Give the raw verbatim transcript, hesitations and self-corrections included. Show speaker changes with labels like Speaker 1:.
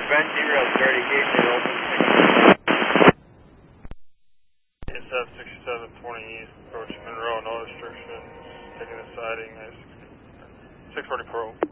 Speaker 1: Vent derail thirty, gate is open.
Speaker 2: It's F sixty-seven twenty east, approaching Monroe, no restrictions, taking the siding, six forty-four.